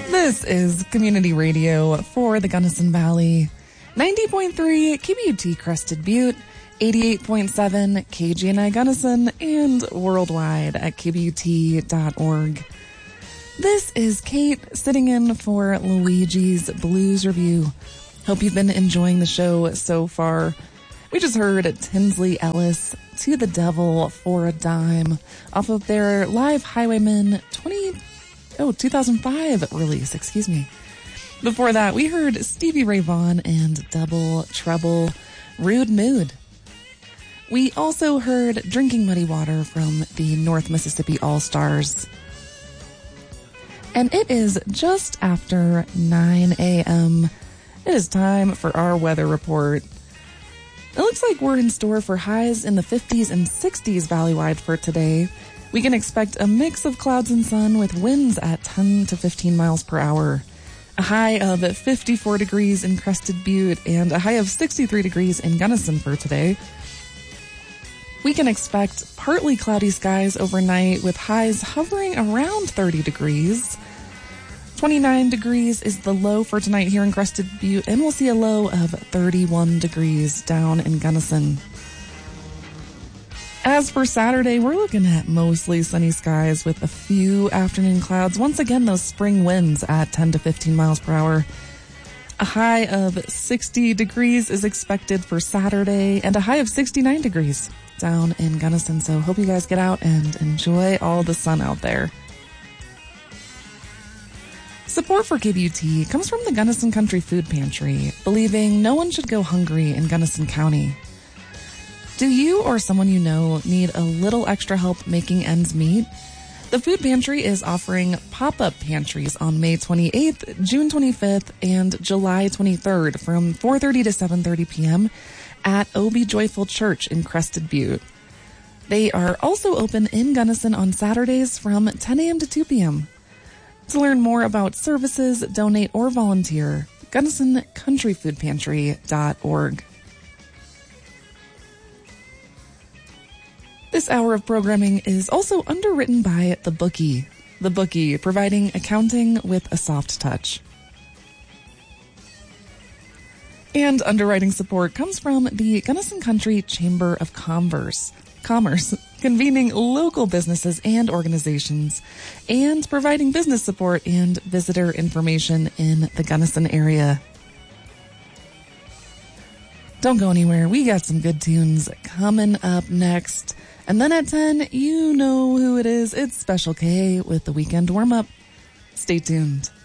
This is community radio for the Gunnison Valley. 90.3 KBUT Crested Butte, 88.7 KGNI Gunnison, and worldwide at kbut.org. This is Kate sitting in for Luigi's Blues Review. Hope you've been enjoying the show so far. We just heard Tinsley Ellis, To the Devil for a Dime, off of their live Highwaymen 2005 release, excuse me. Before that, we heard Stevie Ray Vaughan and Double Trouble, Rude Mood. We also heard Drinking Muddy Water from the North Mississippi All-Stars. And it is just after 9 a.m. It is time for our weather report. It looks like we're in store for highs in the 50s and 60s valley-wide for today. We can expect a mix of clouds and sun with winds at 10 to 15 miles per hour. A high of 54 degrees in Crested Butte and a high of 63 degrees in Gunnison for today. We can expect partly cloudy skies overnight with highs hovering around 30 degrees. 29 degrees is the low for tonight here in Crested Butte, and we'll see a low of 31 degrees down in Gunnison. As for Saturday, we're looking at mostly sunny skies with a few afternoon clouds. Once again, those spring winds at 10 to 15 miles per hour. A high of 60 degrees is expected for Saturday and a high of 69 degrees down in Gunnison. So hope you guys get out and enjoy all the sun out there. Support for KBUT comes from the Gunnison Country Food Pantry, believing no one should go hungry in Gunnison County. Do you or someone you know need a little extra help making ends meet? The Food Pantry is offering pop-up pantries on May 28th, June 25th, and July 23rd from 4:30 to 7:30 p.m. at O.B. Joyful Church in Crested Butte. They are also open in Gunnison on Saturdays from 10 a.m. to 2 p.m. To learn more about services, donate, or volunteer, GunnisonCountryFoodPantry.org. This hour of programming is also underwritten by The Bookie. The Bookie, providing accounting with a soft touch. And underwriting support comes from the Gunnison Country Chamber of Commerce, convening local businesses and organizations, and providing business support and visitor information in the Gunnison area. Don't go anywhere. We got some good tunes coming up next. And then at 10, you know who it is. It's Special K with the Weekend Warm-Up. Stay tuned.